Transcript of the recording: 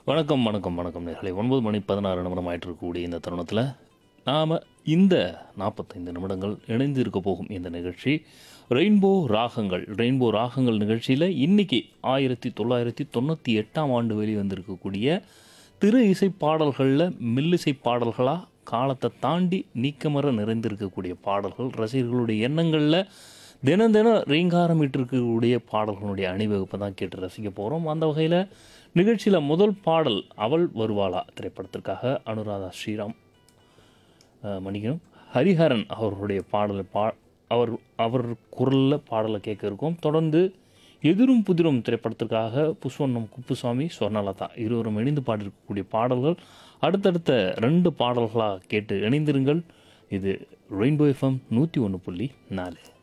வணக்கம், வணக்கம், வணக்கம் நேயர்களே. 9 மணி 16 நிமிடம் ஆயிட்டிருக்கக்கூடிய இந்த தருணத்தில, நாம இந்த 45 நிமிடங்கள் இணைந்து இருக்க போகும் இந்த நிகழ்ச்சி, ரெயின்போ ராகங்கள். ரெயின்போ ராகங்கள் நிகழ்ச்சியில இன்னைக்கு 1998ஆம் ஆண்டு வெளிவந்திருக்கக்கூடிய திரு இசை பாடல்கள்ல மெல்லிசை பாடல்களா, காலத்த தாண்டி நீக்கமற நிறைந்திருக்கக்கூடிய பாடல்கள், ரசிகர்களுடைய எண்ணங்கள்ல தினம் தினம் ரீங்காரமிட்டிருக்கக்கூடிய பாடல்களுடைய அணிவகுப்பை தான் கேட்டு ரசிக்க போகிறோம். அந்த வகையில் நிகழ்ச்சியில் முதல் பாடல் அவள் வருவாளா திரைப்படத்திற்காக அனுராதா ஸ்ரீராம் மன்னிக்கணும் ஹரிஹரன் அவர்களுடைய பாடலை அவர் அவர் குரலில் பாடலை கேட்க இருக்கோம். தொடர்ந்து எதிரும் புதிரும் திரைப்படத்திற்காக புஷ்வண்ணம் குப்புசாமி, ஸ்வர்ணலதா இருவரும் இணைந்து பாடியிருக்கக்கூடிய பாடல்கள் அடுத்தடுத்த 2 பாடல்களாக கேட்டு இணைந்திருங்கள். இது ரெயின்போ எஃப்எம் 101.4.